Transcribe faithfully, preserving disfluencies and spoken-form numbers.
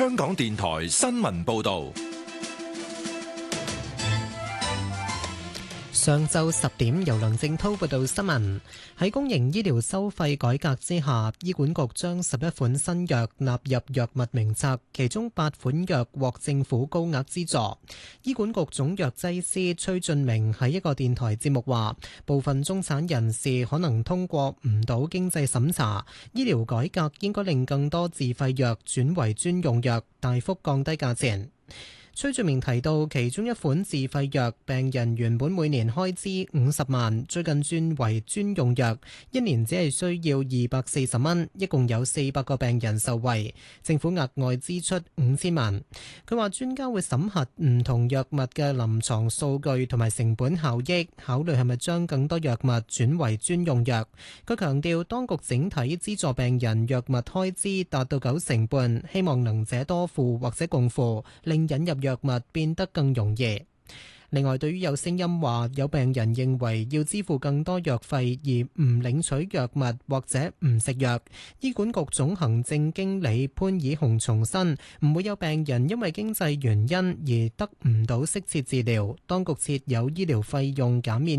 香港電台新聞報道。 上晝十點，由梁正濤報道新聞。喺公營醫療收費改革之下，醫管局將十一款新藥納入藥物名冊，其中八款藥獲政府高額資助。醫管局總藥劑師崔俊明喺一個電台節目話，部分中產人士可能通過唔到經濟審查，醫療改革應該令更多自費藥轉為專用藥，大幅降低價錢。崔俊明提到，其中一款自費藥，病人原本每年開支五十萬，最近轉為專用藥，一年只係需要二百四十蚊，一共有四百個病人受惠，政府額外支出五千萬。佢話專家會審核唔同藥物嘅臨床數據同埋成本效益，考慮係咪將更多藥物轉為專用藥。佢強調，當局整體資助病人藥物開支達到九成半，希望能者多付或者共付，令引入藥物變得更容易。另外，對於有聲音話有病人認為要支付更多藥費而唔領取藥物或者唔食藥，醫管局總行政經理潘以雄重申，唔會有病人因為經濟原因而得唔到適切治療。當局設有醫療費用減免